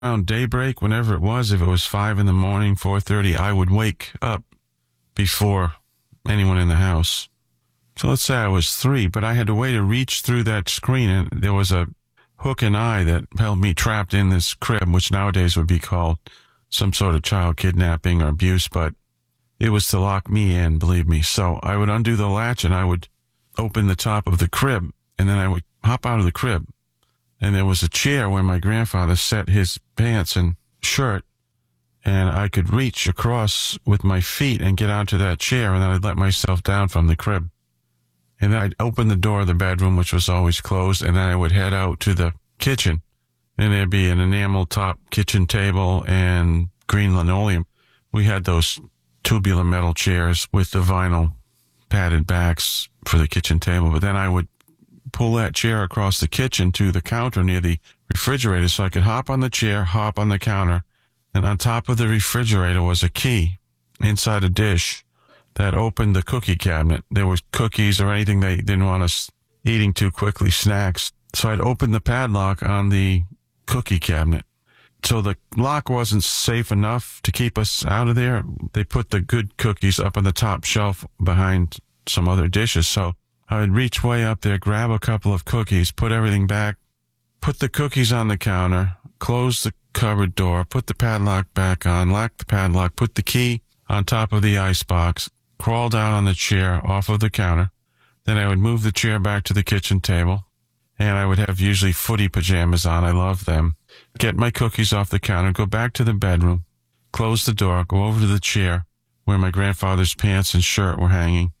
around daybreak, whenever it was, if it was 5 in the morning, 4:30, I would wake up before anyone in the house. So let's say I was 3, but I had a way to reach through that screen, and there was a hook and eye that held me trapped in this crib, which nowadays would be called some sort of child kidnapping or abuse, but it was to lock me in, believe me. So I would undo the latch and I would open the top of the crib, and then I would hop out of the crib. And there was a chair where my grandfather set his pants and shirt, and I could reach across with my feet and get onto that chair, and then I'd let myself down from the crib. And then I'd open the door of the bedroom, which was always closed, and then I would head out to the kitchen, and there'd be an enamel top kitchen table and green linoleum. We had those tubular metal chairs with the vinyl padded backs for the kitchen table, but then I would pull that chair across the kitchen to the counter near the refrigerator so I could hop on the chair, hop on the counter, and on top of the refrigerator was a key inside a dish that opened the cookie cabinet. There was cookies or anything they didn't want us eating too quickly, snacks. So I'd open the padlock on the cookie cabinet. So the lock wasn't safe enough to keep us out of there. They put the good cookies up on the top shelf behind some other dishes. So I would reach way up there, grab a couple of cookies, put everything back, put the cookies on the counter, close the cupboard door, put the padlock back on, lock the padlock, put the key on top of the icebox, crawl down on the chair off of the counter. Then I would move the chair back to the kitchen table, and I would have usually footy pajamas on. I love them. Get my cookies off the counter, go back to the bedroom, close the door, go over to the chair where my grandfather's pants and shirt were hanging,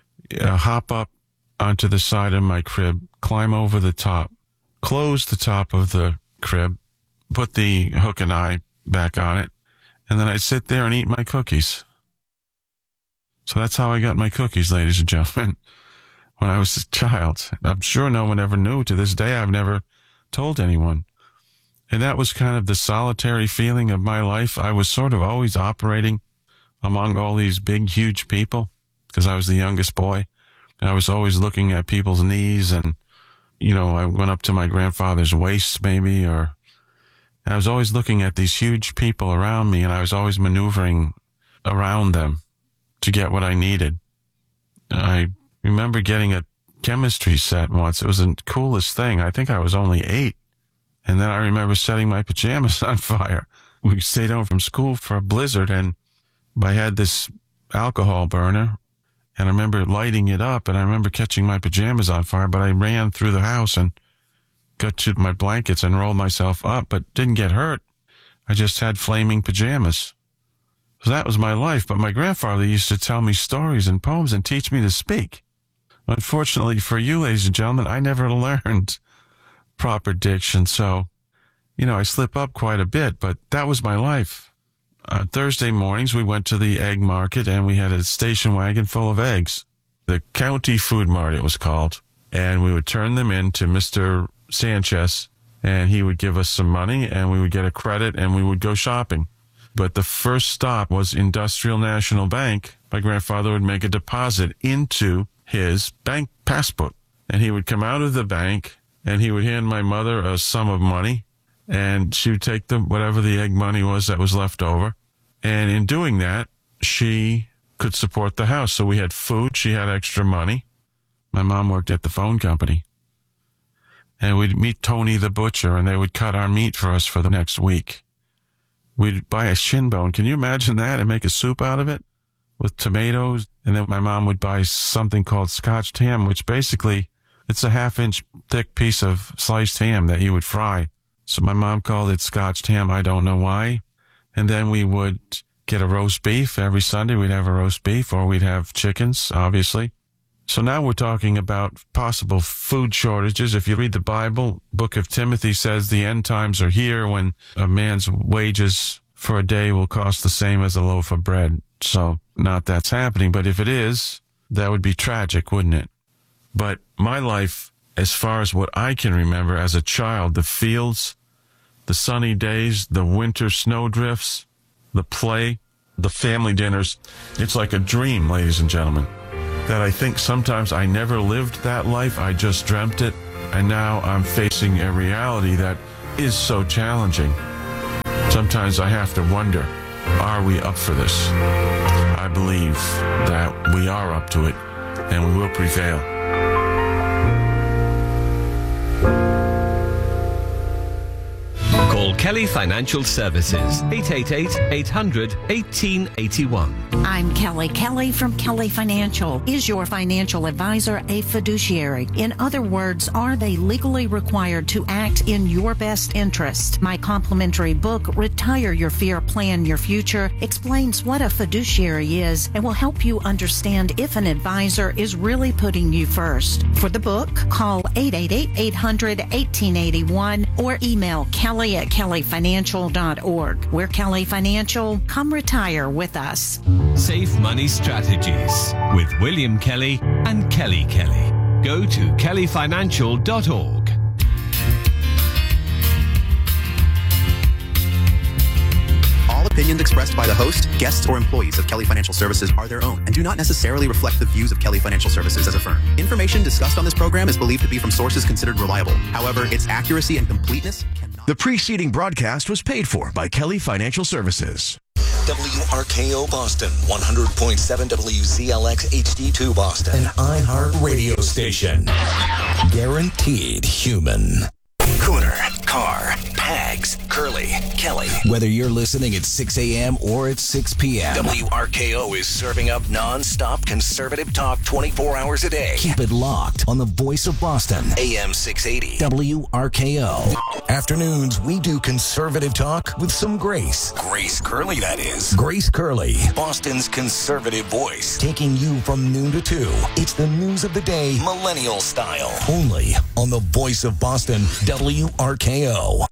hop up onto the side of my crib, climb over the top, close the top of the crib, put the hook and eye back on it, and then I'd sit there and eat my cookies. So that's how I got my cookies, ladies and gentlemen, when I was a child. I'm sure no one ever knew. To this day, I've never told anyone. And that was kind of the solitary feeling of my life. I was sort of always operating among all these big, huge people because I was the youngest boy. And I was always looking at people's knees, and, I went up to my grandfather's waist maybe, and I was always looking at these huge people around me, and I was always maneuvering around them to get what I needed. I remember getting a chemistry set once. It was the coolest thing. I think I was only 8. And then I remember setting my pajamas on fire. We stayed home from school for a blizzard, and I had this alcohol burner, and I remember lighting it up, and I remember catching my pajamas on fire, but I ran through the house and got to my blankets and rolled myself up, but didn't get hurt. I just had flaming pajamas. So that was my life, but my grandfather used to tell me stories and poems and teach me to speak. Unfortunately for you, ladies and gentlemen, I never learned proper diction, so, I slip up quite a bit, but that was my life. Thursday mornings, we went to the egg market, and we had a station wagon full of eggs. The County Food Mart, it was called. And we would turn them in to Mr. Sanchez, and he would give us some money, and we would get a credit, and we would go shopping. But the first stop was Industrial National Bank. My grandfather would make a deposit into his bank passbook, and he would come out of the bank, and he would hand my mother a sum of money, and she would take whatever the egg money was that was left over. And in doing that, she could support the house. So we had food. She had extra money. My mom worked at the phone company. And we'd meet Tony the butcher, and they would cut our meat for us for the next week. We'd buy a shin bone. Can you imagine that? And make a soup out of it with tomatoes. And then my mom would buy something called scotched ham, which basically, it's a 1/2-inch thick piece of sliced ham that you would fry. So my mom called it scotched ham. I don't know why. And then we would get a roast beef. Every Sunday we'd have a roast beef, or we'd have chickens, obviously. So now we're talking about possible food shortages. If you read the Bible, Book of Timothy says the end times are here when a man's wages for a day will cost the same as a loaf of bread. So not that's happening, but if it is, that would be tragic, wouldn't it? But my life, as far as what I can remember as a child, the fields, the sunny days, the winter snowdrifts, the play, the family dinners, it's like a dream, ladies and gentlemen, that I think sometimes I never lived that life. I just dreamt it, and now I'm facing a reality that is so challenging. Sometimes I have to wonder, are we up for this? I believe that we are up to it, and we will prevail. Call Kelly Financial Services, 888-800-1881. I'm Kelly from Kelly Financial. Is your financial advisor a fiduciary? In other words, are they legally required to act in your best interest? My complimentary book, Retire Your Fear, Plan Your Future, explains what a fiduciary is and will help you understand if an advisor is really putting you first. For the book, call 888-800-1881 or email kelly@kellyfinancial.org. We're Kelly Financial. Come retire with us. Safe Money Strategies with William Kelly and Kelly Kelly. Go to kellyfinancial.org. All opinions expressed by the host, guests, or employees of Kelly Financial Services are their own and do not necessarily reflect the views of Kelly Financial Services as a firm. Information discussed on this program is believed to be from sources considered reliable. However, its accuracy and completeness cannot... The preceding broadcast was paid for by Kelly Financial Services. WRKO Boston, 100.7 WZLX HD2 Boston. An iHeart radio station. Guaranteed human. Cooner, Carr, Pags, Curly, Kelly. Whether you're listening at 6 a.m. or at 6 p.m., WRKO is serving up non-stop conservative talk 24 hours a day. Keep it locked on the voice of Boston, AM 680, WRKO. Afternoons, we do conservative talk with some grace. Grace Curley, that is. Grace Curley, Boston's conservative voice, taking you from noon to 2. It's the news of the day, millennial style. Only on the voice of Boston, WRKO.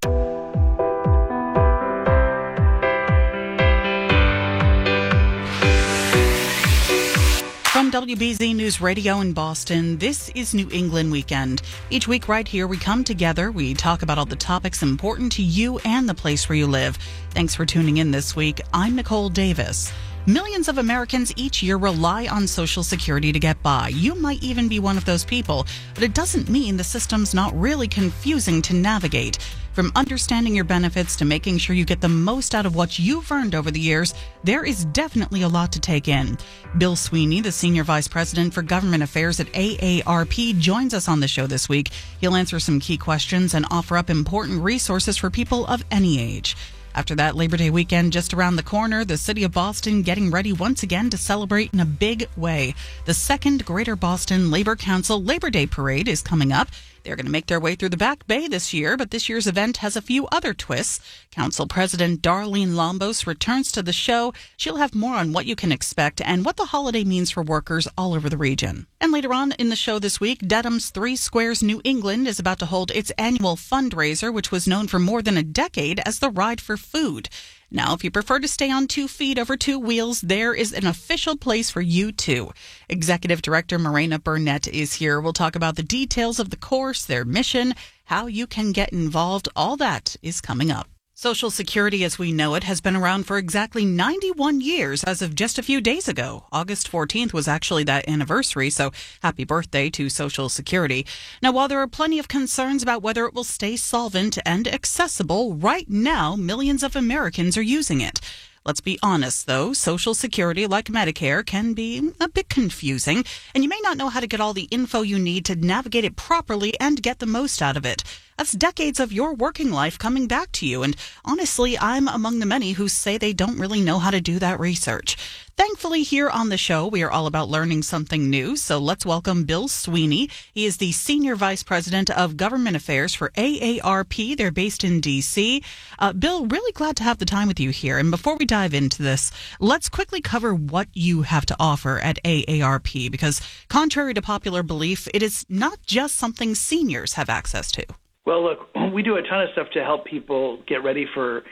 From WBZ News Radio in Boston, this is New England Weekend. Each week right here, we come together, we talk about all the topics important to you and the place where you live. Thanks for tuning in this week. I'm Nicole Davis. Millions of Americans each year rely on Social Security to get by. You might even be one of those people, but it doesn't mean the system's not really confusing to navigate. From understanding your benefits to making sure you get the most out of what you've earned over the years, there is definitely a lot to take in. Bill Sweeney, the Senior Vice President for Government Affairs at AARP, joins us on the show this week. He'll answer some key questions and offer up important resources for people of any age. After that Labor Day weekend just around the corner, the city of Boston getting ready once again to celebrate in a big way. The second Greater Boston Labor Council Labor Day Parade is coming up. They're going to make their way through the Back Bay this year, but this year's event has a few other twists. Council President Darlene Lombos returns to the show. She'll have more on what you can expect and what the holiday means for workers all over the region. And later on in the show this week, Dedham's Three Squares New England is about to hold its annual fundraiser, which was known for more than a decade as the Ride for Food. Now, if you prefer to stay on 2 feet over 2 wheels, there is an official place for you, too. Executive Director Morena Burnett is here. We'll talk about the details of the course, their mission, how you can get involved. All that is coming up. Social Security as we know it has been around for exactly 91 years as of just a few days ago. August 14th was actually that anniversary, so happy birthday to Social Security. Now, while there are plenty of concerns about whether it will stay solvent and accessible, right now millions of Americans are using it. Let's be honest, though, Social Security, like Medicare, can be a bit confusing, and you may not know how to get all the info you need to navigate it properly and get the most out of it. That's decades of your working life coming back to you, and honestly, I'm among the many who say they don't really know how to do that research. Thankfully, here on the show, we are all about learning something new, so let's welcome Bill Sweeney. He is the Senior Vice President of Government Affairs for AARP. They're based in D.C. Bill, really glad to have the time with you here, and before we dive into this, let's quickly cover what you have to offer at AARP, because contrary to popular belief, it is not just something seniors have access to. Well, look, we do a ton of stuff to help people get ready for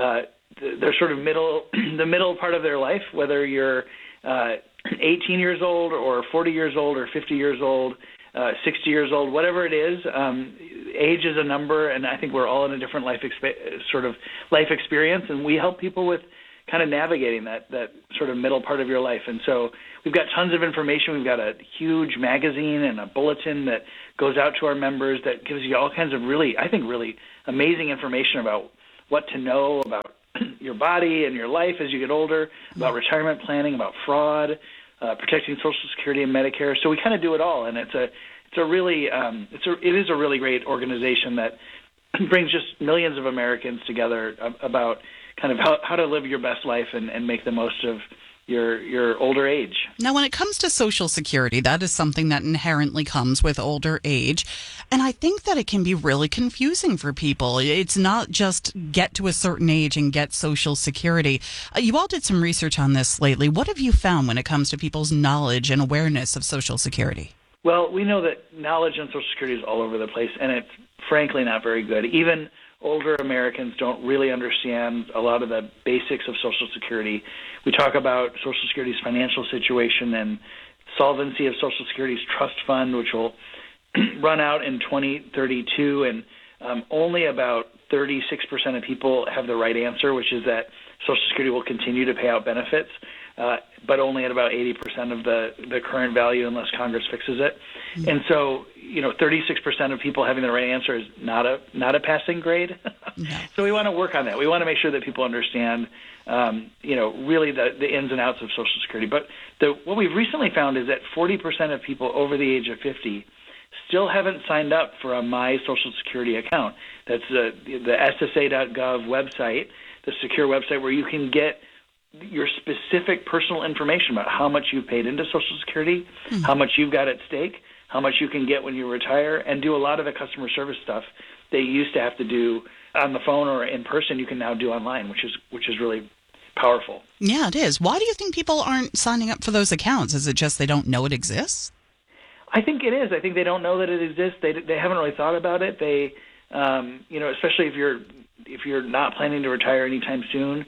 their sort of the middle part of their life, whether you're 18 years old or 40 years old or 50 years old, 60 years old, whatever it is. Age is a number, and I think we're all in a different life experience, and we help people with kind of navigating that sort of middle part of your life. And so we've got tons of information. We've got a huge magazine and a bulletin that goes out to our members that gives you all kinds of really amazing information about what to know about your body and your life as you get older, about retirement planning, about fraud, protecting Social Security and Medicare. So we kind of do it all, and it is a really great organization that brings just millions of Americans together about kind of how to live your best life and make the most of your older age. Now, when it comes to Social Security, that is something that inherently comes with older age. And I think that it can be really confusing for people. It's not just get to a certain age and get Social Security. You all did some research on this lately. What have you found when it comes to people's knowledge and awareness of Social Security? Well, we know that knowledge on Social Security is all over the place, and it's frankly not very good. Even older Americans don't really understand a lot of the basics of Social Security. We talk about Social Security's financial situation and solvency of Social Security's trust fund, which will run out in 2032, and only about 36% of people have the right answer, which is that Social Security will continue to pay out benefits, but only at about 80% of the current value unless Congress fixes it. Mm-hmm. And so, 36% of people having the right answer is not a passing grade. No. So we want to work on that. We want to make sure that people understand, really the ins and outs of Social Security. But what we've recently found is that 40% of people over the age of 50 still haven't signed up for a My Social Security account. That's the SSA.gov website, the secure website where you can get your specific personal information about how much you've paid into Social Security, how much you've got at stake, how much you can get when you retire, and do a lot of the customer service stuff that you used to have to do on the phone or in person. You can now do online, which is really powerful. Yeah, it is. Why do you think people aren't signing up for those accounts? Is it just they don't know it exists? I think it is. I think they don't know that it exists. They haven't really thought about it. They, especially if you're not planning to retire anytime soon,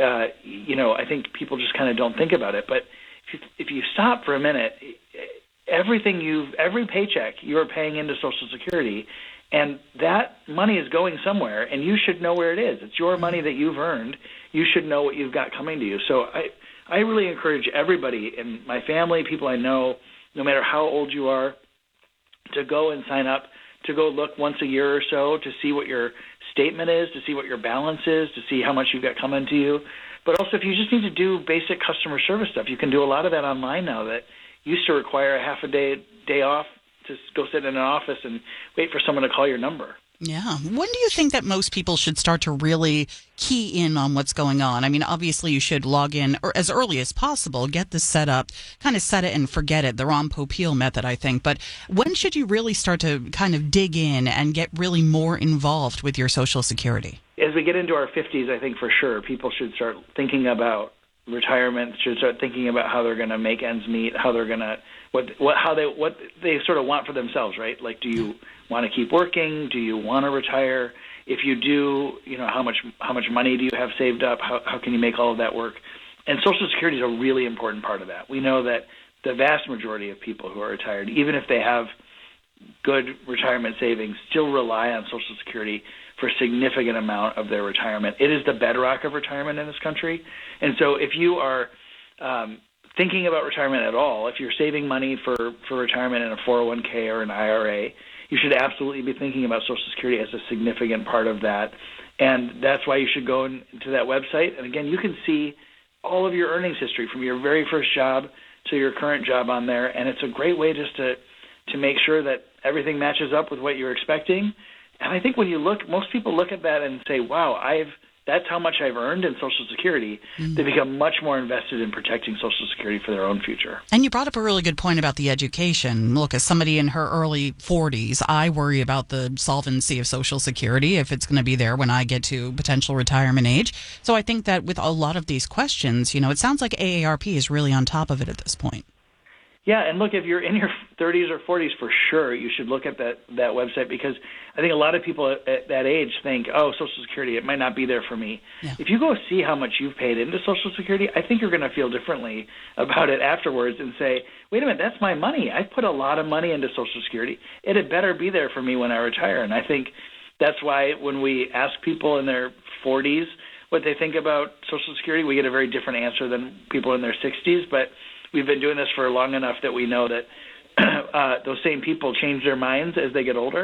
I think people just kind of don't think about it. But if you stop for a minute, every paycheck you are paying into Social Security, and that money is going somewhere, and you should know where it is. It's your money that you've earned. You should know what you've got coming to you. So I really encourage everybody in my family, people I know, no matter how old you are, to go and sign up, to go look once a year or so to see what your statement is, to see what your balance is, to see how much you've got coming to you. But also, if you just need to do basic customer service stuff, you can do a lot of that online now that used to require a half a day off to go sit in an office and wait for someone to call your number. Yeah. When do you think that most people should start to really key in on what's going on? I mean, obviously you should log in or as early as possible, get this set up, kind of set it and forget it, the Ron Popeil method, I think. But when should you really start to kind of dig in and get really more involved with your Social Security? As we get into our 50s, I think for sure people should start thinking about retirement, should start thinking about how they're going to make ends meet, how they're going to what they sort of want for themselves, right? Like, do you want to keep working? Do you want to retire? If you do, how much money do you have saved up? How can you make all of that work? And Social Security is a really important part of that. We know that the vast majority of people who are retired, even if they have good retirement savings, still rely on Social Security for a significant amount of their retirement. It is the bedrock of retirement in this country. And so if you are thinking about retirement at all, if you're saving money for retirement in a 401k or an IRA, you should absolutely be thinking about Social Security as a significant part of that. And that's why you should go into that website. And again, you can see all of your earnings history from your very first job to your current job on there. And it's a great way just to make sure that everything matches up with what you're expecting. And I think when you look, most people look at that and say, wow, that's how much I've earned in Social Security. Mm-hmm. They become much more invested in protecting Social Security for their own future. And you brought up a really good point about the education. Look, as somebody in her early 40s, I worry about the solvency of Social Security, if it's going to be there when I get to potential retirement age. So I think that with a lot of these questions, it sounds like AARP is really on top of it at this point. Yeah, and look, if you're in your 30s or 40s, for sure, you should look at that website, because I think a lot of people at that age think, oh, Social Security, it might not be there for me. Yeah. If you go see how much you've paid into Social Security, I think you're going to feel differently about it afterwards and say, wait a minute, that's my money. I put a lot of money into Social Security. It had better be there for me when I retire. And I think that's why when we ask people in their 40s what they think about Social Security, we get a very different answer than people in their 60s. But we've been doing this for long enough that we know that those same people change their minds as they get older.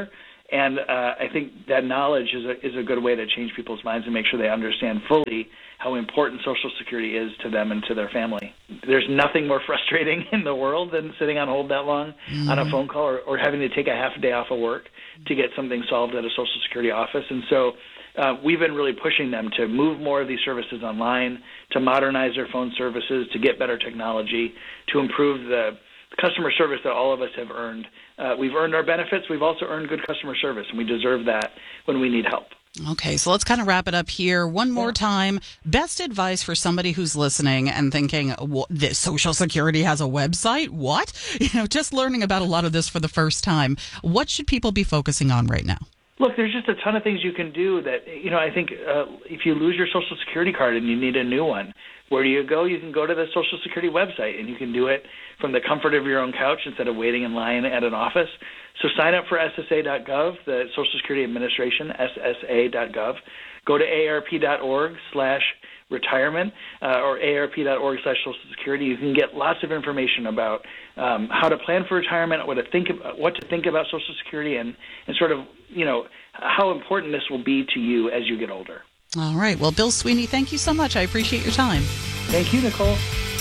And I think that knowledge is a good way to change people's minds and make sure they understand fully how important Social Security is to them and to their family. There's nothing more frustrating in the world than sitting on hold that long on a phone call or having to take a half a day off of work to get something solved at a Social Security office. And so we've been really pushing them to move more of these services online, to modernize their phone services, to get better technology, to improve the customer service that all of us have earned. We've earned our benefits. We've also earned good customer service, and we deserve that when we need help. Okay, so let's kind of wrap it up here one more time. Best advice for somebody who's listening and thinking, this Social Security has a website? What? Just learning about a lot of this for the first time. What should people be focusing on right now? Look, there's just a ton of things you can do that, I think if you lose your Social Security card and you need a new one, where do you go? You can go to the Social Security website, and you can do it from the comfort of your own couch instead of waiting in line at an office. So sign up for SSA.gov, the Social Security Administration, SSA.gov. Go to AARP.org/retirement or AARP.org/Social Security. You can get lots of information about how to plan for retirement, what to think about Social Security, and sort of, how important this will be to you as you get older. All right. Well, Bill Sweeney, thank you so much. I appreciate your time. Thank you, Nicole.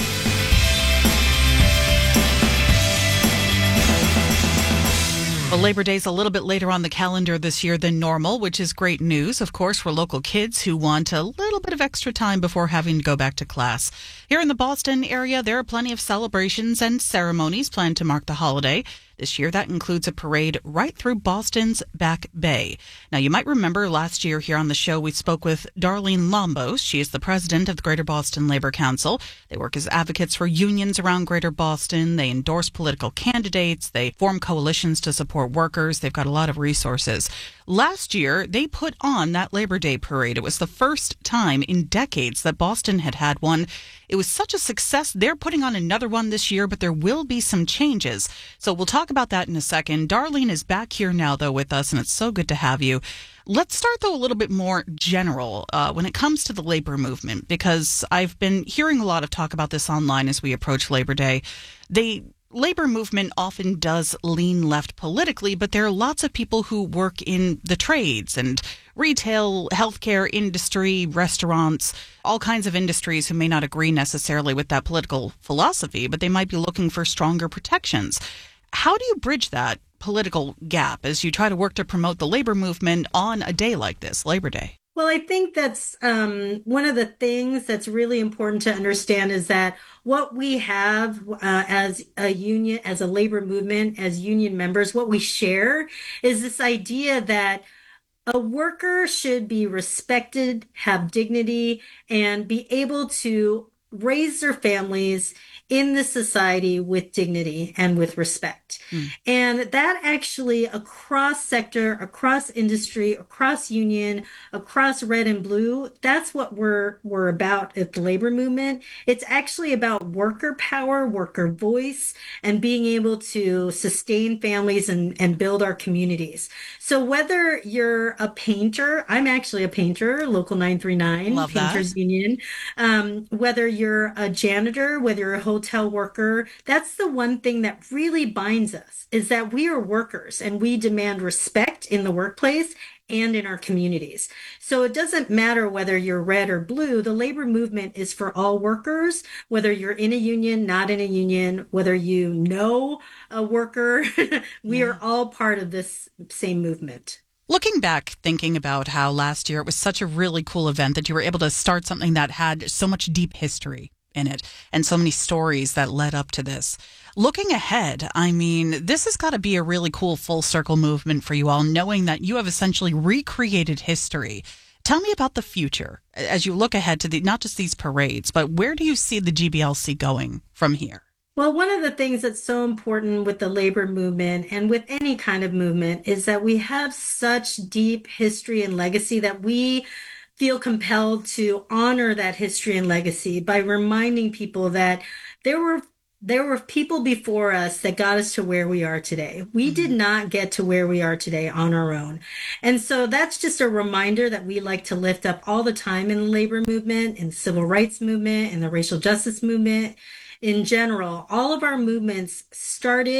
Well, Labor Day's a little bit later on the calendar this year than normal, which is great news, of course, for local kids who want a little bit of extra time before having to go back to class. Here in the Boston area, there are plenty of celebrations and ceremonies planned to mark the holiday. This year, that includes a parade right through Boston's Back Bay. Now, you might remember last year here on the show, we spoke with Darlene Lombos. She is the president of the Greater Boston Labor Council. They work as advocates for unions around Greater Boston. They endorse political candidates. They form coalitions to support workers. They've got a lot of resources. Last year, they put on that Labor Day parade. It was the first time in decades that Boston had had one. It was such a success. They're putting on another one this year, but there will be some changes. So we'll talk about that in a second. Darlene is back here now, though, with us, and it's so good to have you. Let's start, though, a little bit more general when it comes to the labor movement, because I've been hearing a lot of talk about this online as we approach Labor Day. The labor movement often does lean left politically, but there are lots of people who work in the trades and retail, healthcare industry, restaurants, all kinds of industries who may not agree necessarily with that political philosophy, but they might be looking for stronger protections. How do you bridge that political gap as you try to work to promote the labor movement on a day like this, Labor Day? Well, I think that's one of the things that's really important to understand is that what we have as a union, as a labor movement, as union members, what we share is this idea that a worker should be respected, have dignity, and be able to raise their families in the society with dignity and with respect. And that actually across sector, across industry, across union, across red and blue, that's what we're about at the labor movement. It's actually about worker power, worker voice, and being able to sustain families and build our communities. So whether you're a painter, I'm actually a painter, Local 939, Love Painters that. Union. Whether you're a janitor, whether you're a hotel worker, that's the one thing that really binds us, is that we are workers and we demand respect in the workplace and in our communities. So it doesn't matter whether you're red or blue. The labor movement is for all workers, whether you're in a union, not in a union, whether you know a worker, we are all part of this same movement. Looking back, thinking about how last year it was such a really cool event that you were able to start something that had so much deep history in it and so many stories that led up to this. Looking ahead, I mean, this has got to be a really cool full circle movement for you all, knowing that you have essentially recreated history. Tell me about the future as you look ahead to not just these parades, but where do you see the GBLC going from here? Well, one of the things that's so important with the labor movement and with any kind of movement is that we have such deep history and legacy that we feel compelled to honor that history and legacy by reminding people that there were people before us that got us to where we are today. We did not get to where we are today on our own. And so that's just a reminder that we like to lift up all the time in the labor movement, in the civil rights movement, in the racial justice movement. In general, all of our movements started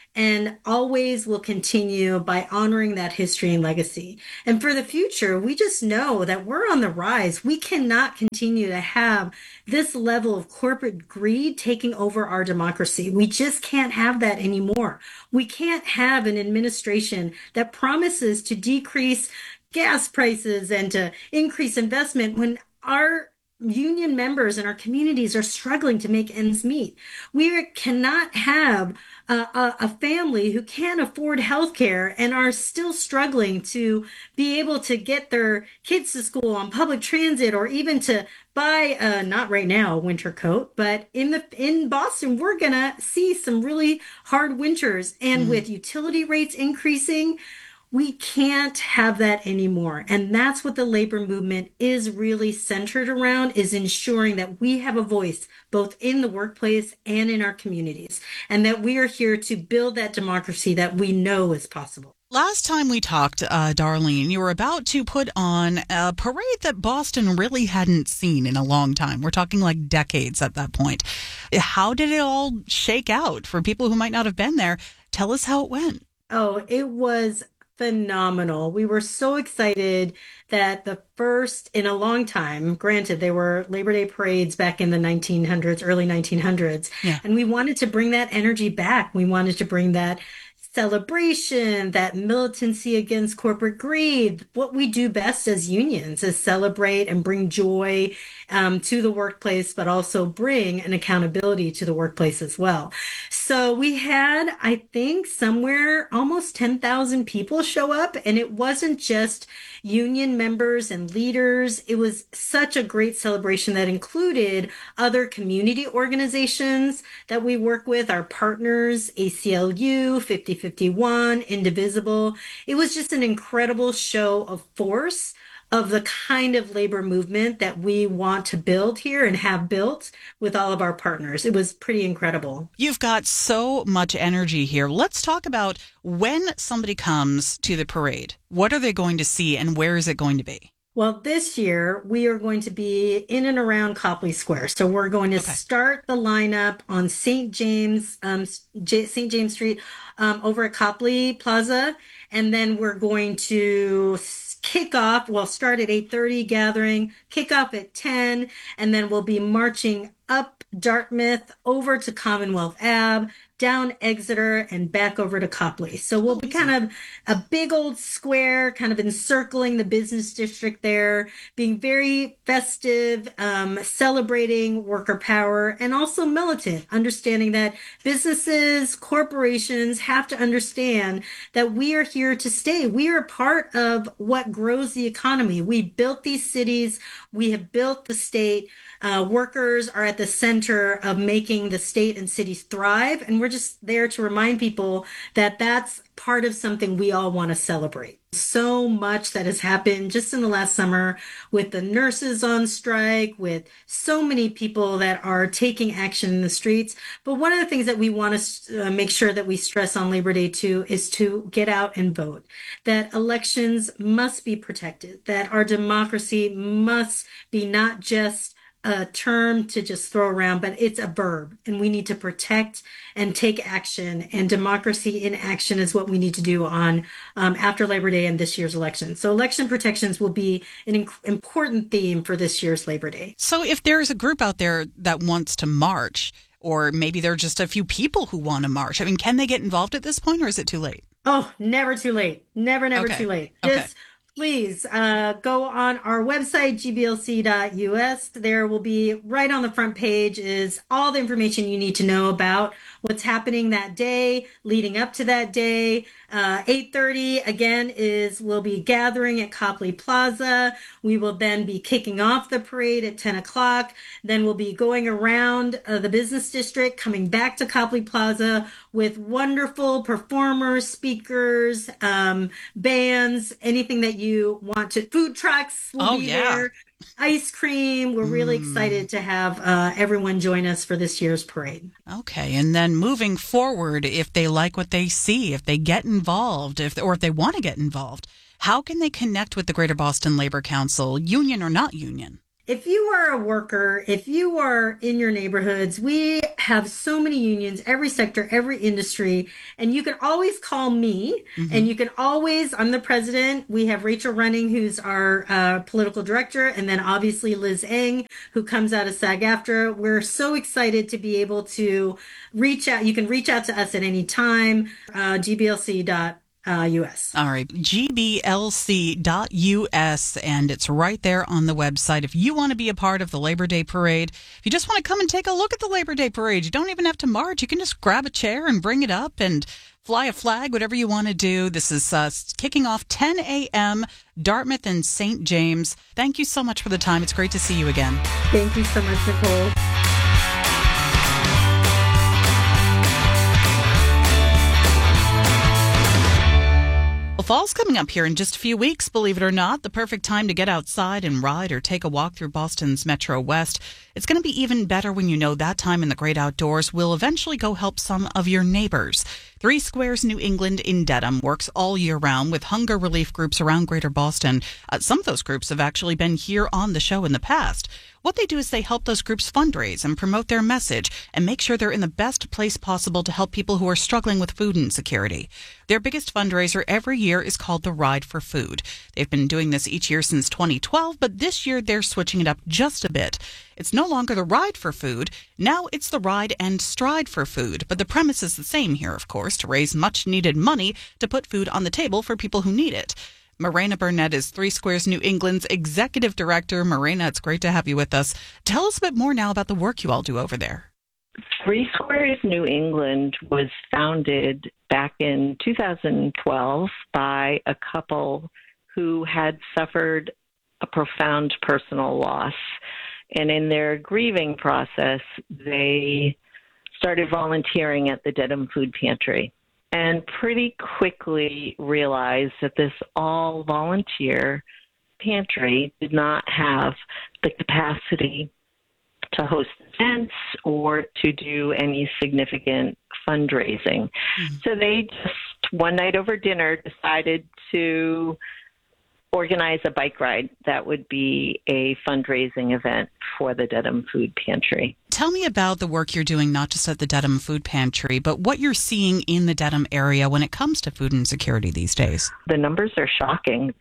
and always will continue by honoring that history and legacy. And for the future, we just know that we're on the rise. We cannot continue to have this level of corporate greed taking over our democracy. We just can't have that anymore. We can't have an administration that promises to decrease gas prices and to increase investment when our union members and our communities are struggling to make ends meet. We cannot have a family who can't afford health care and are still struggling to be able to get their kids to school on public transit, or even to buy, not right now, a winter coat, but in Boston, we're going to see some really hard winters. And with utility rates increasing, we can't have that anymore. And that's what the labor movement is really centered around, is ensuring that we have a voice both in the workplace and in our communities, and that we are here to build that democracy that we know is possible. Last time we talked, Darlene, you were about to put on a parade that Boston really hadn't seen in a long time. We're talking like decades at that point. How did it all shake out for people who might not have been there? Tell us how it went. Oh, it was phenomenal. We were so excited that the first in a long time, granted, they were Labor Day parades back in the 1900s, early 1900s. Yeah. And we wanted to bring that energy back. We wanted to bring that celebration, that militancy against corporate greed. What we do best as unions is celebrate and bring joy to the workplace, but also bring an accountability to the workplace as well. So we had, I think, somewhere almost 10,000 people show up, and it wasn't just union members and leaders. It was such a great celebration that included other community organizations that we work with, our partners, ACLU, 5051, Indivisible. It was just an incredible show of force of the kind of labor movement that we want to build here and have built with all of our partners. It was pretty incredible. You've got so much energy here. Let's talk about when somebody comes to the parade. What are they going to see and where is it going to be? Well, this year we are going to be in and around Copley Square. So we're going to start the lineup on St. James Street over at Copley Plaza. And then we're going to kick off. We'll start at 8:30 gathering, kick off at 10, and then we'll be marching up Dartmouth over to Commonwealth Ave, down Exeter, and back over to Copley. So we'll be kind of a big old square, kind of encircling the business district there, being very festive, celebrating worker power, and also militant, understanding that businesses, corporations have to understand that we are here to stay. We are part of what grows the economy. We built these cities. We have built the state. Workers are at the center of making the state and cities thrive. And we're just there to remind people that that's part of something we all want to celebrate. So much that has happened just in the last summer with the nurses on strike, with so many people that are taking action in the streets. But one of the things that we want to make sure that we stress on Labor Day too is to get out and vote, that elections must be protected, that our democracy must be not just a term to just throw around, but it's a verb, and we need to protect and take action. And democracy in action is what we need to do on after Labor Day and this year's election. So election protections will be an important theme for this year's Labor Day. So if there's a group out there that wants to march, or maybe there are just a few people who want to march, I mean, can they get involved at this point, or is it too late? Oh, never too late. Never too late. Just please go on our website, gblc.us. There will be right on the front page is all the information you need to know about what's happening that day, leading up to that day. 8:30 again we'll be gathering at Copley Plaza. We will then be kicking off the parade at 10 o'clock. Then we'll be going around the business district, coming back to Copley Plaza with wonderful performers, speakers, bands, anything that you want to. Food trucks will be there. Ice cream. We're really excited to have everyone join us for this year's parade. Okay. And then moving forward, if they like what they see, if they get involved, or if they want to get involved, how can they connect with the Greater Boston Labor Council, union or not union? if you are a worker, if you are in your neighborhoods, we have so many unions, every sector, every industry, and you can always call me, and you can always, I'm the president. We have Rachel Running, who's our political director, and then obviously Liz Eng, who comes out of SAG-AFTRA. We're so excited to be able to reach out. You can reach out to us at any time, gblc.us. All right, gblc.us, and it's right there on the website. If you want to be a part of the Labor Day Parade, if you just want to come and take a look at the Labor Day Parade, you don't even have to march. You can just grab a chair and bring it up and fly a flag, whatever you want to do. This is kicking off 10 a.m., Dartmouth and St. James. Thank you so much for the time. It's great to see you again. Thank you so much, Nicole. Well, fall's coming up here in just a few weeks, believe it or not. The perfect time to get outside and ride or take a walk through Boston's Metro West. It's going to be even better when you know that time in the great outdoors will eventually go help some of your neighbors. Three Squares New England in Dedham works all year round with hunger relief groups around Greater Boston. Some of those groups have actually been here on the show in the past. What they do is they help those groups fundraise and promote their message and make sure they're in the best place possible to help people who are struggling with food insecurity. Their biggest fundraiser every year is called the Ride for Food. They've been doing this each year since 2012, but this year they're switching it up just a bit. It's no longer the Ride for Food. Now it's the Ride and Stride for Food. But the premise is the same here, of course, to raise much needed money to put food on the table for people who need it. Morena Burnett is Three Squares New England's executive director. Morena, it's great to have you with us. Tell us a bit more now about the work you all do over there. Three Squares New England was founded back in 2012 by a couple who had suffered a profound personal loss. And in their grieving process, they started volunteering at the Dedham Food Pantry and pretty quickly realized that this all-volunteer pantry did not have the capacity to host events or to do any significant fundraising. So they just, one night over dinner, decided to organize a bike ride that would be a fundraising event for the Dedham Food Pantry. Tell me about the work you're doing, not just at the Dedham Food Pantry, but what you're seeing in the Dedham area when it comes to food insecurity these days. The numbers are shocking.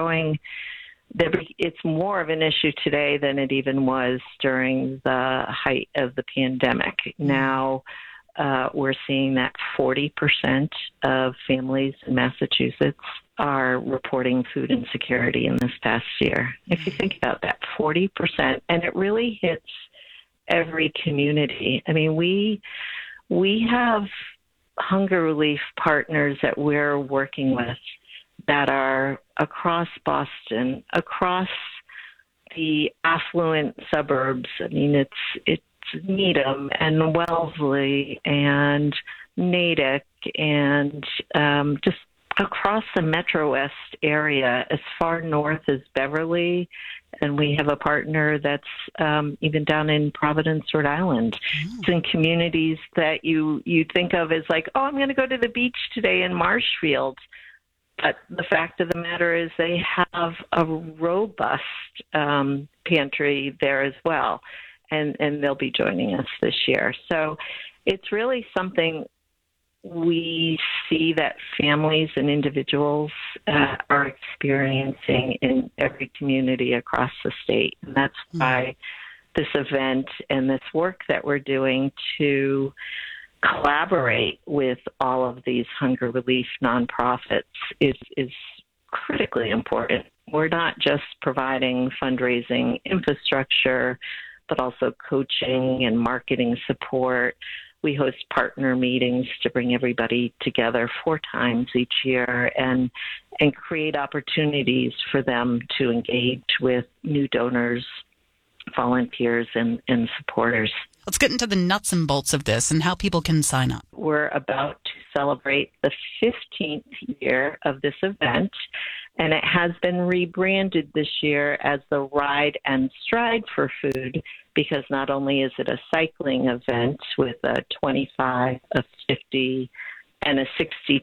It's more of an issue today than it even was during the height of the pandemic. Now, we're seeing that 40% of families in Massachusetts are reporting food insecurity in this past year. If you think about that, 40%, and it really hits every community. I mean, we have hunger relief partners that we're working with that are across Boston, across the affluent suburbs. I mean, it's Needham and Wellesley and Natick and just across the Metro West area, as far north as Beverly, and we have a partner that's even down in Providence, Rhode Island. It's in communities that you think of as like, oh, I'm going to go to the beach today in Marshfield. But the fact of the matter is they have a robust pantry there as well, and they'll be joining us this year. So it's really something we see that families and individuals are experiencing in every community across the state. And that's why this event and this work that we're doing to collaborate with all of these hunger relief nonprofits is critically important. We're not just providing fundraising infrastructure, but also coaching and marketing support. We host partner meetings to bring everybody together 4 times each year and create opportunities for them to engage with new donors, volunteers, and supporters. Let's get into the nuts and bolts of this and how people can sign up. We're about to celebrate the 15th year of this event, and it has been rebranded this year as the Ride and Stride for Food, because not only is it a cycling event with a 25, a 50, and a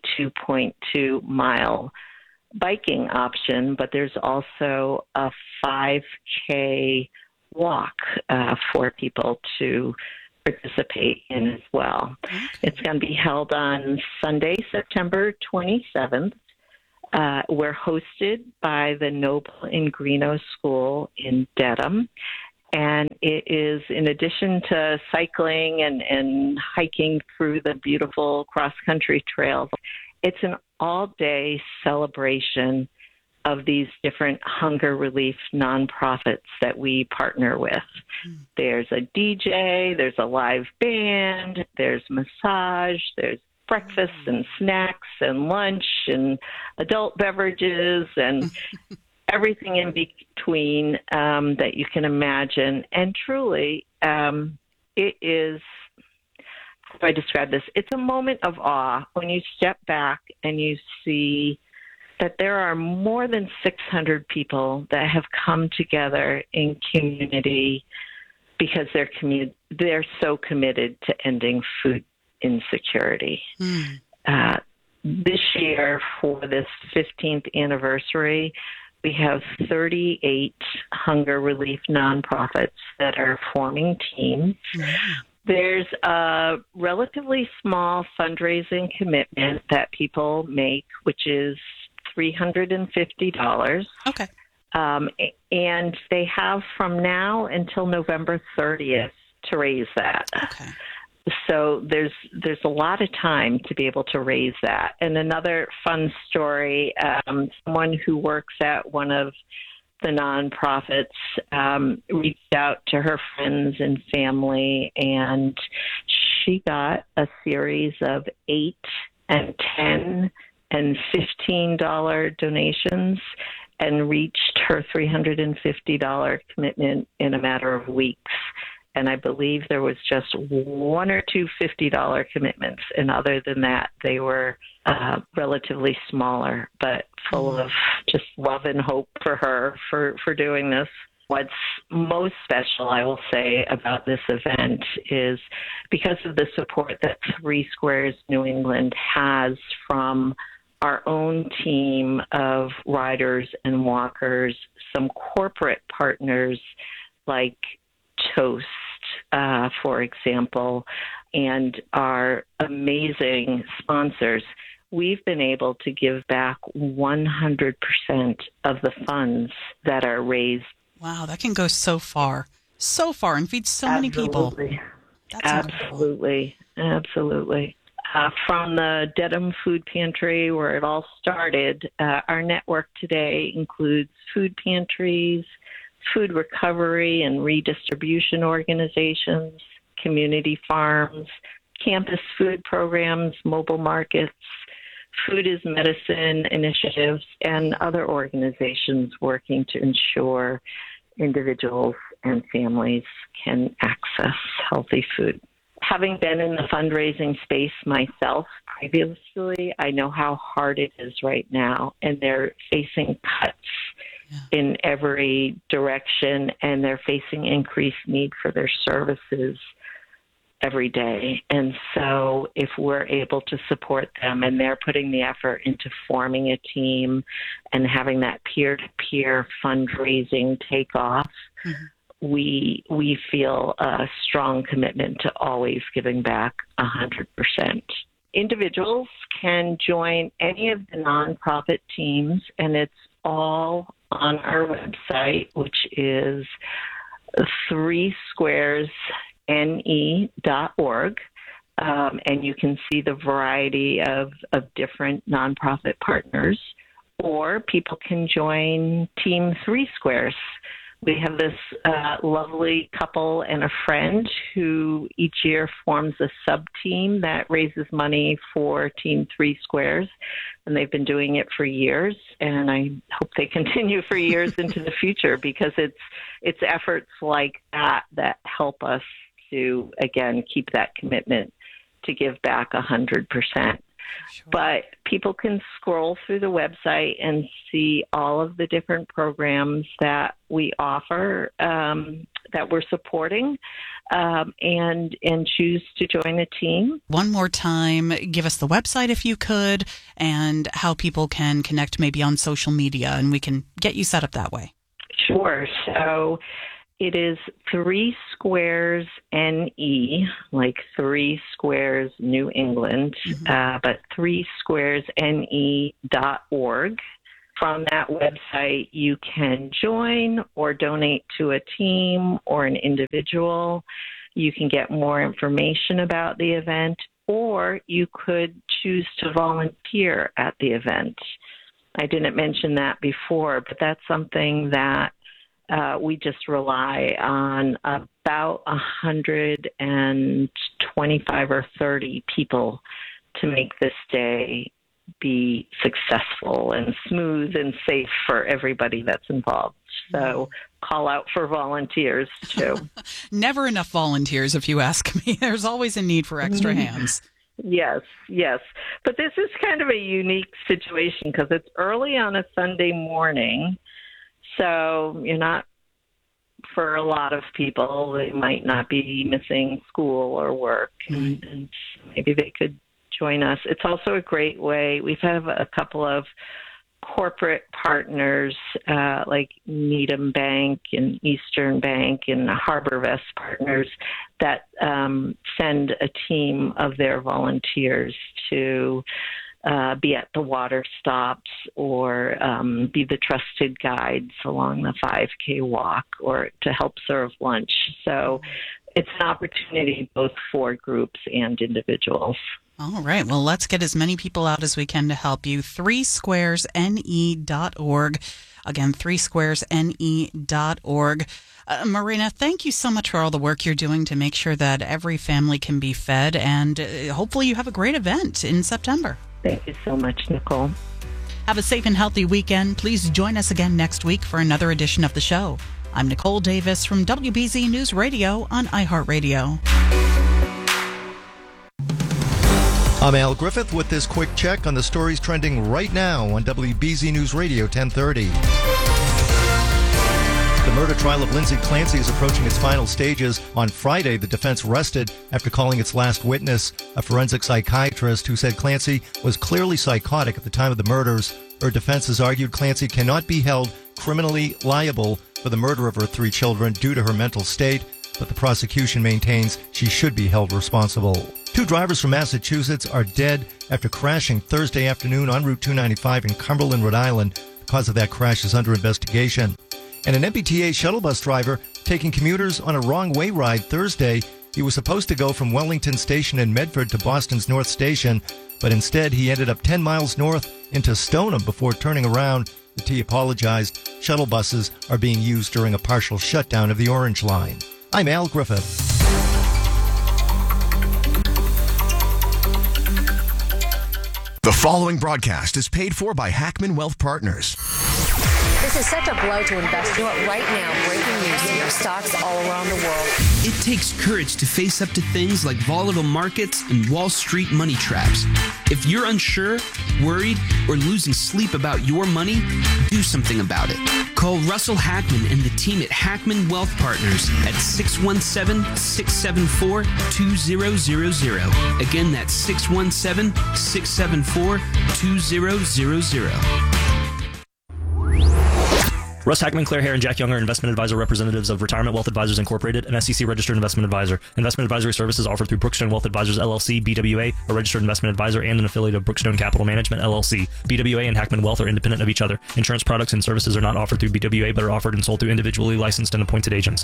62.2 mile biking option, but there's also a 5K walk for people to participate in as well. Okay. It's going to be held on Sunday, September 27th. We're hosted by the Noble and Greeno School in Dedham. And it is, in addition to cycling and hiking through the beautiful cross-country trails, it's an all-day celebration of these different hunger relief nonprofits that we partner with. There's a DJ, there's a live band, there's massage, there's breakfast and snacks and lunch and adult beverages and everything in between that you can imagine. And truly, it is, how do I describe this? It's a moment of awe when you step back and you see that there are more than 600 people that have come together in community because they're so committed to ending food insecurity. This year, for this 15th anniversary, we have 38 hunger relief nonprofits that are forming teams. There's a relatively small fundraising commitment that people make, which is $350. Okay. And they have from now until November 30th to raise that. Okay. So there's a lot of time to be able to raise that. And another fun story, someone who works at one of the nonprofits reached out to her friends and family, and she got a series of $8 and $10 and $15 donations and reached her $350 commitment in a matter of weeks. And I believe there was just one or two $50 commitments. And other than that, they were relatively smaller, but full of just love and hope for her for doing this. What's most special, I will say, about this event is because of the support that Three Squares New England has from our own team of riders and walkers, some corporate partners like Toast, for example, and our amazing sponsors, we've been able to give back 100% of the funds that are raised. Wow, that can go so far, and feed so many people. Absolutely. From the Dedham Food Pantry, where it all started, our network today includes food pantries, food recovery and redistribution organizations, community farms, campus food programs, mobile markets, food is medicine initiatives, and other organizations working to ensure individuals and families can access healthy food. Having been in the fundraising space myself previously, I know how hard it is right now, and they're facing cuts in every direction, and they're facing increased need for their services every day. And so if we're able to support them and they're putting the effort into forming a team and having that peer-to-peer fundraising take off, we feel a strong commitment to always giving back 100%. Individuals can join any of the nonprofit teams, and it's all on our website, which is threesquaresne.org. And you can see the variety of different nonprofit partners, or people can join Team Three Squares. We have this lovely couple and a friend who each year forms a sub-team that raises money for Team Three Squares, and they've been doing it for years, and I hope they continue for years into the future, because it's efforts like that help us to, again, keep that commitment to give back 100%. Sure. But people can scroll through the website and see all of the different programs that we offer, that we're supporting, and choose to join a team. One more time, give us the website if you could, and how people can connect maybe on social media, and we can get you set up that way. Sure. So It is 3 Squares NE, like 3 Squares New England, but 3squaresne.org. From that website, you can join or donate to a team or an individual. You can get more information about the event, or you could choose to volunteer at the event. I didn't mention that before, but that's something that we just rely on about 125 or 30 people to make this day be successful and smooth and safe for everybody that's involved. So call out for volunteers, too. Never enough volunteers, if you ask me. There's always a need for extra hands. Yes. But this is kind of a unique situation because it's early on a Sunday morning. So you're not, for a lot of people, they might not be missing school or work, and maybe they could join us. It's also a great way. We have a couple of corporate partners like Needham Bank and Eastern Bank and HarborVest partners that send a team of their volunteers to be at the water stops or be the trusted guides along the 5K walk or to help serve lunch. So it's an opportunity both for groups and individuals. All right. Well, let's get as many people out as we can to help you. 3squaresne.org. Again, 3squaresne.org. Marina, thank you so much for all the work you're doing to make sure that every family can be fed, and hopefully you have a great event in September. Thank you so much, Nicole. Have a safe and healthy weekend. Please join us again next week for another edition of the show. I'm Nicole Davis from WBZ News Radio on iHeartRadio. I'm Al Griffith with this quick check on the stories trending right now on WBZ News Radio 1030. The murder trial of Lindsay Clancy is approaching its final stages. On Friday, the defense rested after calling its last witness, a forensic psychiatrist who said Clancy was clearly psychotic at the time of the murders. Her defense has argued Clancy cannot be held criminally liable for the murder of her 3 children due to her mental state, but the prosecution maintains she should be held responsible. 2 drivers from Massachusetts are dead after crashing Thursday afternoon on Route 295 in Cumberland, Rhode Island. The cause of that crash is under investigation. And an MBTA shuttle bus driver taking commuters on a wrong-way ride Thursday. He was supposed to go from Wellington Station in Medford to Boston's North Station, but instead he ended up 10 miles north into Stoneham before turning around. The T apologized. Shuttle buses are being used during a partial shutdown of the Orange Line. I'm Al Griffith. The following broadcast is paid for by Hackman Wealth Partners. This is such a blow to investors. Right now, breaking news here, stocks all around the world. It takes courage to face up to things like volatile markets and Wall Street money traps. If you're unsure, worried, or losing sleep about your money, do something about it. Call Russell Hackman and the team at Hackman Wealth Partners at 617-674-2000. Again, that's 617-674-2000. Russ Hackman, Claire Hare, and Jack Young are investment advisor representatives of Retirement Wealth Advisors Incorporated, an SEC-registered investment advisor. Investment advisory services offered through Brookstone Wealth Advisors, LLC, BWA, a registered investment advisor and an affiliate of Brookstone Capital Management, LLC. BWA and Hackman Wealth are independent of each other. Insurance products and services are not offered through BWA, but are offered and sold through individually licensed and appointed agents.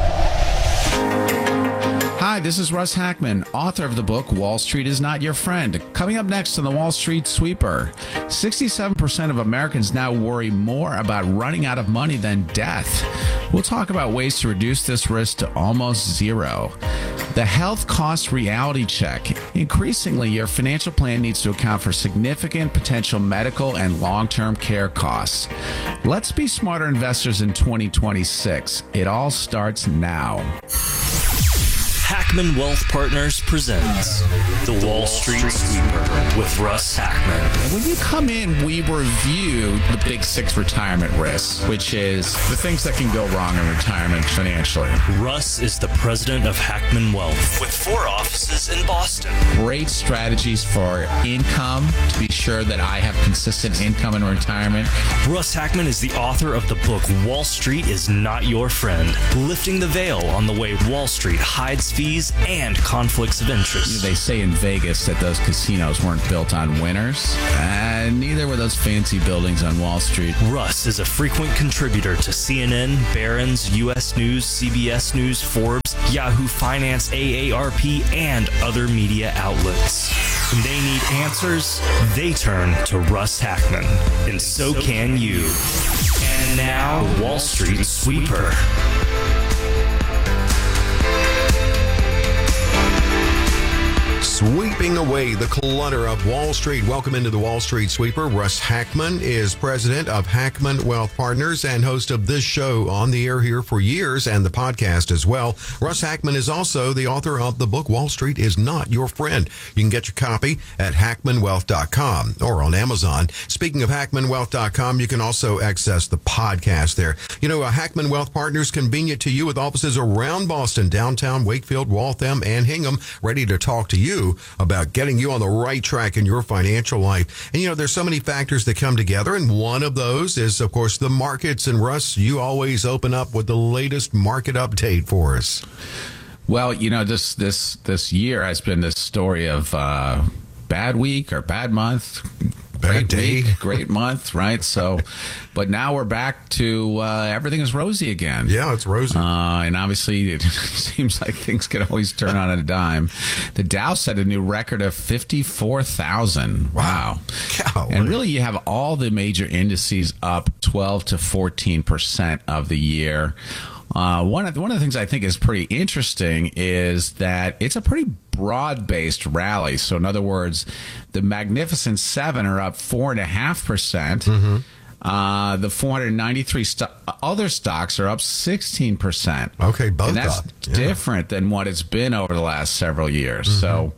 Hi, this is Russ Hackman, author of the book Wall Street is Not Your Friend. Coming up next on the Wall Street Sweeper, 67% of Americans now worry more about running out of money than death. We'll talk about ways to reduce this risk to almost zero. The health cost reality check. Increasingly, your financial plan needs to account for significant potential medical and long-term care costs. Let's be smarter investors in 2026. It all starts now. Hackman Wealth Partners presents The Wall Street Sweeper with Russ Hackman. And when you come in, we review the big 6 retirement risks, which is the things that can go wrong in retirement financially. Russ is the president of Hackman Wealth with 4 offices in Boston. Great strategies for income, to be sure that I have consistent income in retirement. Russ Hackman is the author of the book Wall Street is Not Your Friend, lifting the veil on the way Wall Street hides fees and conflicts of interest. They say in Vegas that those casinos weren't built on winners, and neither were those fancy buildings on Wall Street. Russ is a frequent contributor to CNN, Barron's, U.S. News, CBS News, Forbes, Yahoo Finance, AARP, and other media outlets. When they need answers, they turn to Russ Hackman, and so can you. And now, Wall Street Sweeper. Sweeping away the clutter of Wall Street. Welcome into the Wall Street Sweeper. Russ Hackman is president of Hackman Wealth Partners and host of this show on the air here for years and the podcast as well. Russ Hackman is also the author of the book Wall Street is Not Your Friend. You can get your copy at hackmanwealth.com or on Amazon. Speaking of hackmanwealth.com, you can also access the podcast there. You know, Hackman Wealth Partners, convenient to you with offices around Boston, downtown, Wakefield, Waltham, and Hingham, ready to talk to you about getting you on the right track in your financial life. And, you know, there's so many factors that come together, and one of those is, of course, the markets. And, Russ, you always open up with the latest market update for us. Well, you know, this year has been this story of bad week or bad month. Great day, great month, right? So, but now we're back to everything is rosy again. Yeah, it's rosy. And obviously, it seems like things can always turn on a dime. The Dow set a new record of 54,000. Wow. Golly. And really, you have all the major indices up 12 to 14% of the year. One of the things I think is pretty interesting is that it's a pretty broad-based rally. So, in other words, the Magnificent Seven are up 4.5%. Mm-hmm. The 493 other stocks are up 16%. Okay, both and that's up. Yeah. different than what it's been over the last several years. Mm-hmm. So,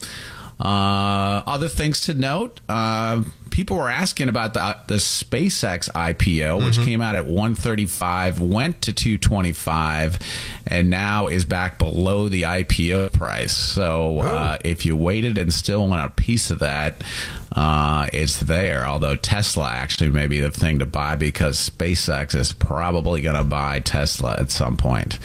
other things to note, people were asking about the SpaceX IPO, which came out at 135, went to 225, and now is back below the IPO price. So if you waited and still want a piece of that, it's there. Although Tesla actually may be the thing to buy because SpaceX is probably going to buy Tesla at some point.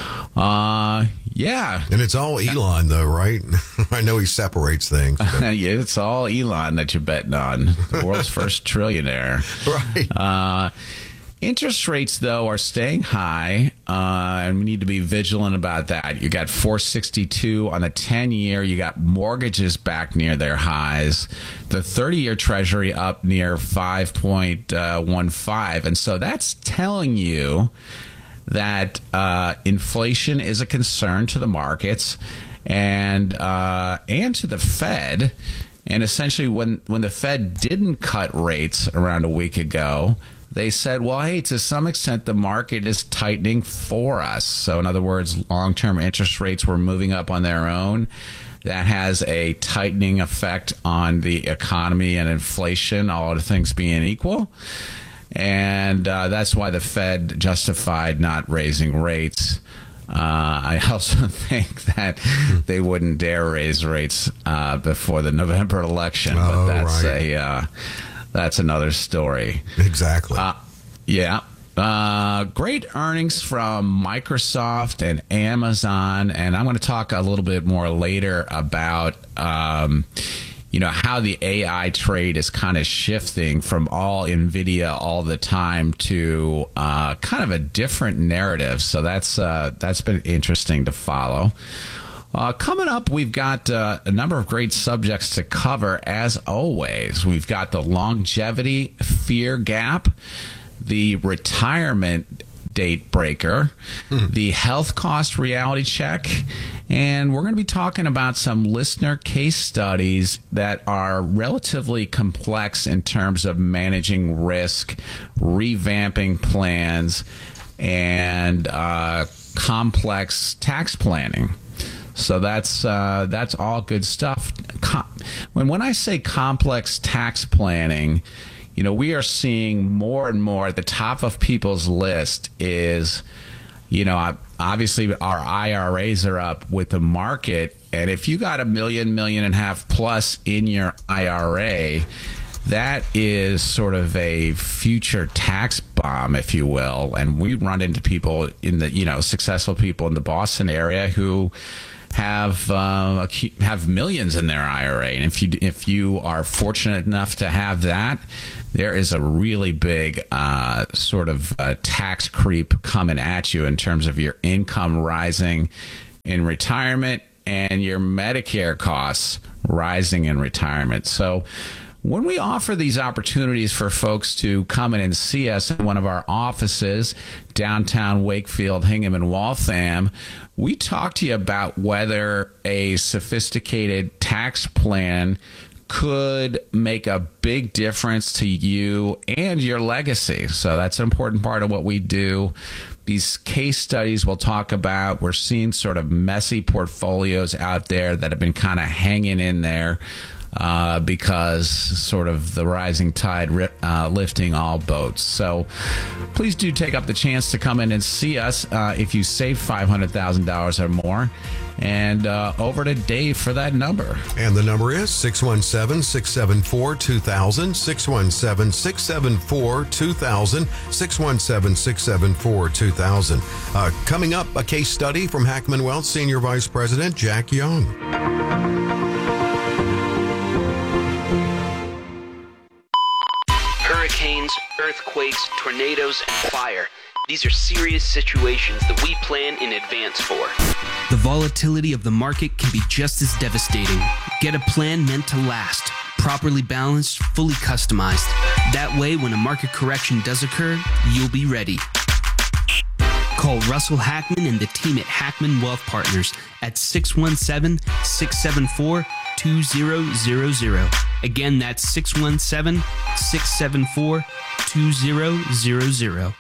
Yeah. And it's all Elon, though, right? I know he separates things. Yeah, it's all Elon that you're betting on. The world's first trillionaire. Right. Interest rates, though, are staying high, and we need to be vigilant about that. You got 462 on the 10-year. You got mortgages back near their highs. The 30-year Treasury up near 5.15. And so that's telling you that inflation is a concern to the markets and to the Fed. And essentially, when the Fed didn't cut rates around a week ago, they said, well, hey, to some extent, the market is tightening for us. So in other words, long-term interest rates were moving up on their own. That has a tightening effect on the economy and inflation, all other things being equal. And that's why the Fed justified not raising rates. I also think that they wouldn't dare raise rates before the November election, but that's right. That's another story. Exactly. Yeah. Great earnings from Microsoft and Amazon, and I'm going to talk a little bit more later about how the AI trade is kind of shifting from all NVIDIA all the time to kind of a different narrative. So that's been interesting to follow. Coming up, we've got a number of great subjects to cover, as always. We've got the longevity fear gap, the retirement date breaker, the health cost reality check, and we're going to be talking about some listener case studies that are relatively complex in terms of managing risk, revamping plans, and complex tax planning. So that's all good stuff. When I say complex tax planning, we are seeing more and more at the top of people's list is, obviously our IRAs are up with the market. And if you got $1 million, $1.5 million plus in your IRA, that is sort of a future tax bomb, if you will. And we run into people in the, successful people in the Boston area who have millions in their IRA. And if you are fortunate enough to have that, there is a really big tax creep coming at you in terms of your income rising in retirement and your Medicare costs rising in retirement. So when we offer these opportunities for folks to come in and see us in one of our offices, downtown Wakefield, Hingham, and Waltham, we talk to you about whether a sophisticated tax plan could make a big difference to you and your legacy. So that's an important part of what we do. These case studies we'll talk about, we're seeing sort of messy portfolios out there that have been kind of hanging in there because sort of the rising tide lifting all boats. So please do take up the chance to come in and see us if you save $500,000 or more. And over to Dave for that number. And the number is 617-674-2000, 617-674-2000, 617-674-2000. Coming up, a case study from Hackman Wealth Senior Vice President Jack Young. Hurricanes, earthquakes, tornadoes, and fire. These are serious situations that we plan in advance for. The volatility of the market can be just as devastating. Get a plan meant to last, properly balanced, fully customized. That way, when a market correction does occur, you'll be ready. Call Russell Hackman and the team at Hackman Wealth Partners at 617-674-2000. Again, that's 617-674-2000.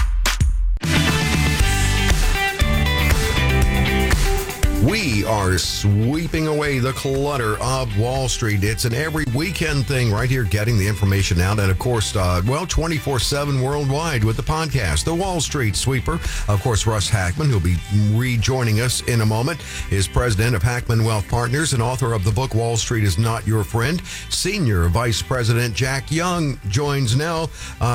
We are sweeping away the clutter of Wall Street. It's an every weekend thing right here, getting the information out. And of course, 24/7 worldwide with the podcast, The Wall Street Sweeper. Of course, Russ Hackman, who'll be rejoining us in a moment, is president of Hackman Wealth Partners and author of the book, Wall Street is Not Your Friend. Senior Vice President Jack Young joins now.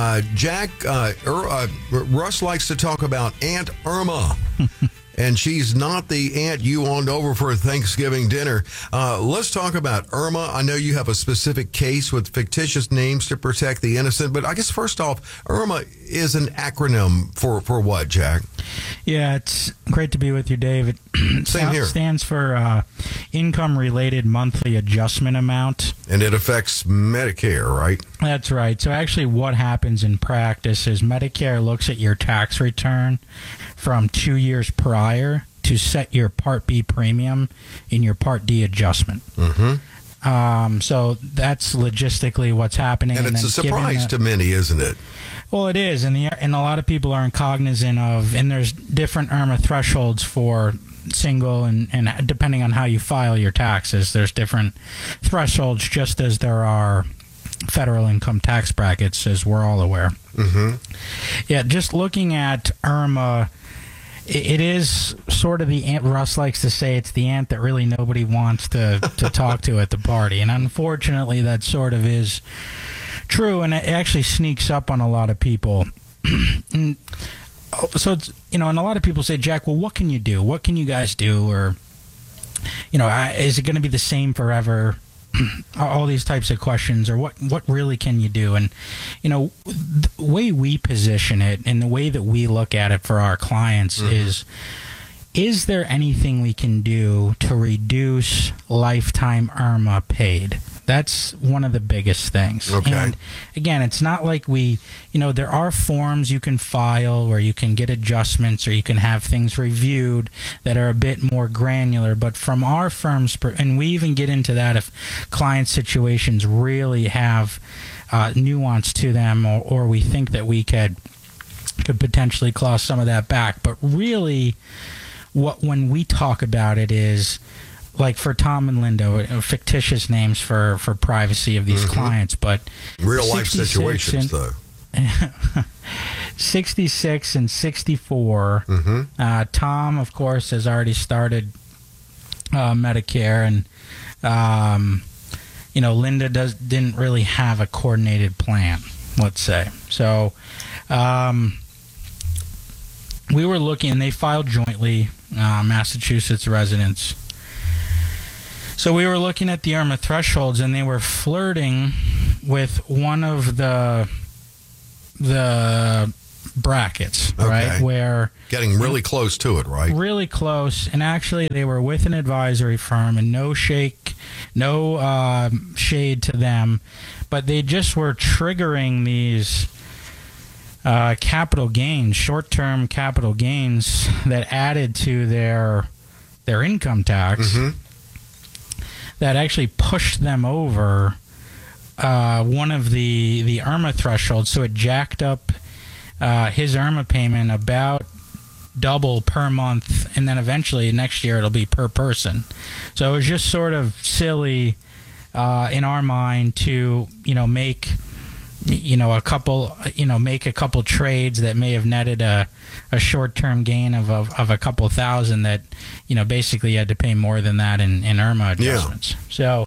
Russ likes to talk about Aunt Irma. And she's not the aunt you won over for a Thanksgiving dinner. Let's talk about Irma. I know you have a specific case with fictitious names to protect the innocent, but I guess first off, Irma is an acronym for what, Jack? Yeah, it's great to be with you, Dave. It stands for Income-Related Monthly Adjustment Amount. And it affects Medicare, right? That's right. So actually what happens in practice is Medicare looks at your tax return from 2 years prior to set your Part B premium in your Part D adjustment. Mm-hmm. So that's logistically what's happening. And it's a surprise to many, isn't it? Well, it is, and a lot of people aren't cognizant of, and there's different IRMA thresholds for single, and depending on how you file your taxes, there's different thresholds, just as there are federal income tax brackets, as we're all aware. Mm-hmm. Yeah, just looking at IRMA, it is sort of the aunt. Russ likes to say it's the aunt that really nobody wants to talk to at the party, and unfortunately that sort of is true, and it actually sneaks up on a lot of people. And so it's, and a lot of people say, Jack, well, what can you do? What can you guys do? Or, is it going to be the same forever? All these types of questions, or what really can you do? And, the way we position it and the way that we look at it for our clients is there anything we can do to reduce lifetime IRMA paid? That's one of the biggest things. Okay. And again, it's not like there are forms you can file where you can get adjustments or you can have things reviewed that are a bit more granular. But from our firm's, and we even get into that if client situations really have nuance to them, or we think that we could potentially claw some of that back. But really, when we talk about it is, like for Tom and Linda, fictitious names for privacy of these clients, but real life situations, though. 66 and 64. Tom, of course, has already started Medicare, and Linda didn't really have a coordinated plan, let's say. So we were looking, and they filed jointly, Massachusetts residents. So we were looking at the IRMA thresholds, and they were flirting with one of the brackets, right? Where getting really close to it, right? Really close, and actually they were with an advisory firm, and no shade to them, but they just were triggering these capital gains, short-term capital gains that added to their income tax. That actually pushed them over one of the IRMA thresholds, so it jacked up his IRMA payment about double per month, and then eventually next year it'll be per person. So it was just sort of silly in our mind to make a couple trades that may have netted a short-term gain of a couple thousand that basically had to pay more than that in IRMA adjustments. So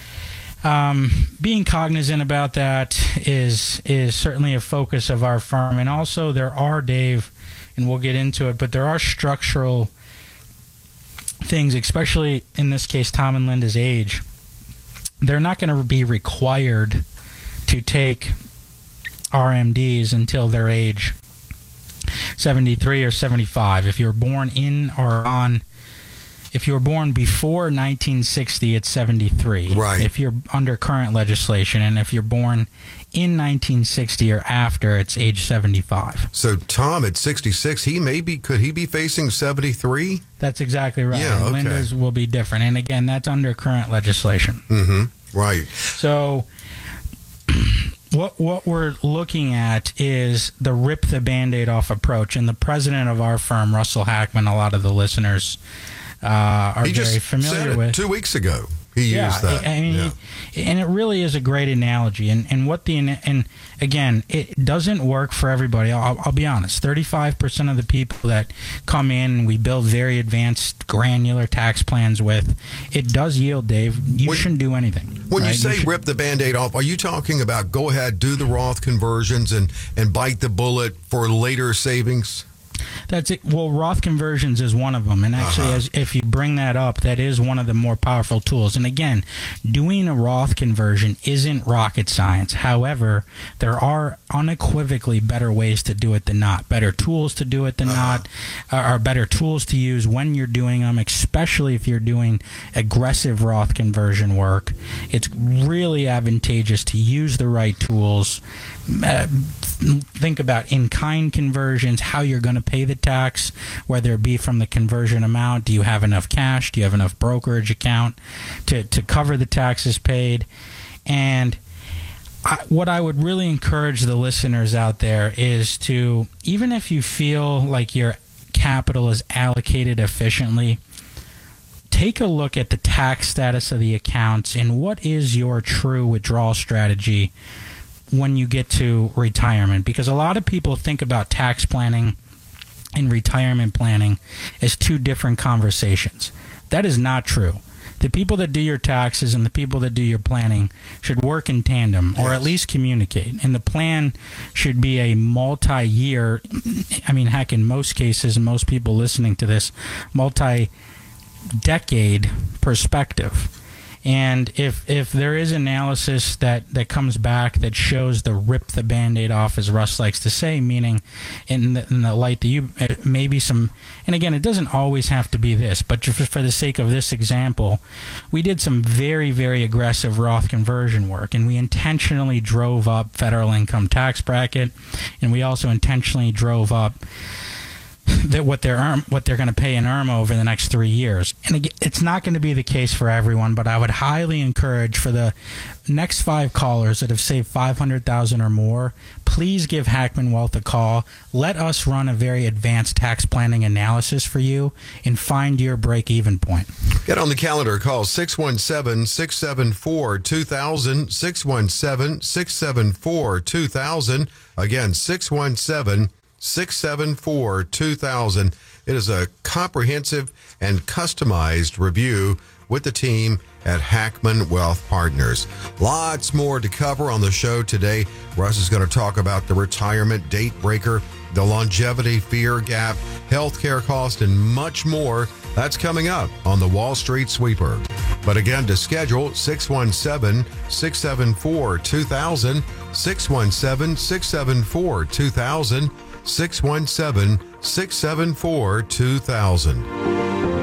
being cognizant about that is certainly a focus of our firm. And also there are, Dave, and we'll get into it, but there are structural things, especially in this case Tom and Linda's age. They're not going to be required to take RMDs until their age 73 or 75. If you're born if you were born before 1960, it's 73. Right. If you're under current legislation, and if you're born in 1960 or after, it's age 75. So Tom at 66, could he be facing 73? That's exactly right. Yeah, okay. Linda's will be different. And again, that's under current legislation. Right. So what we're looking at is the rip the Band-Aid off approach. And the president of our firm, Russell Hackman, a lot of the listeners are very familiar with. 2 weeks ago, he used that. And it really is a great analogy. And again, it doesn't work for everybody. I'll be honest. 35% of the people that come in, we build very advanced, granular tax plans with. It does yield, Dave. You shouldn't do anything. When you say rip the Band-Aid off, are you talking about go ahead, do the Roth conversions, and bite the bullet for later savings? That's it. Well, Roth conversions is one of them. And actually, if you bring that up, that is one of the more powerful tools. And again, doing a Roth conversion isn't rocket science. However, there are unequivocally better ways to do it than not. Better tools to do it than not, or better tools to use when you're doing them, especially if you're doing aggressive Roth conversion work. It's really advantageous to use the right tools. Think about in-kind conversions, how you're going to pay the tax, whether it be from the conversion amount. Do you have enough cash? Do you have enough brokerage account to cover the taxes paid? And what I would really encourage the listeners out there is to, even if you feel like your capital is allocated efficiently, take a look at the tax status of the accounts and what is your true withdrawal strategy when you get to retirement. Because a lot of people think about tax planning and retirement planning as two different conversations. That is not true. The people that do your taxes and the people that do your planning should work in tandem, or at least communicate. And the plan should be a multi-year, heck, in most cases, and most people listening to this, multi-decade perspective. And if there is analysis that comes back that shows the rip the Band-Aid off, as Russ likes to say, meaning in the light that you maybe some, and again, it doesn't always have to be this, but for the sake of this example, we did some very, very aggressive Roth conversion work, and we intentionally drove up federal income tax bracket, and we also intentionally drove up that what they're going to pay in IRMA over the next 3 years. And again, it's not going to be the case for everyone, but I would highly encourage for the next 5 callers that have saved $500,000 or more, please give Hackman Wealth a call. Let us run a very advanced tax planning analysis for you and find your break-even point. Get on the calendar. Call 617-674-2000, 617-674-2000. Again, 617-674-2000. It is a comprehensive and customized review with the team at Hackman Wealth Partners. Lots more to cover on the show today. Russ is going to talk about the retirement date breaker, the longevity fear gap, healthcare cost, and much more. That's coming up on the Wall Street Sweeper. But again, to schedule, 617-674-2000, 617-674-2000, 617-674-2000.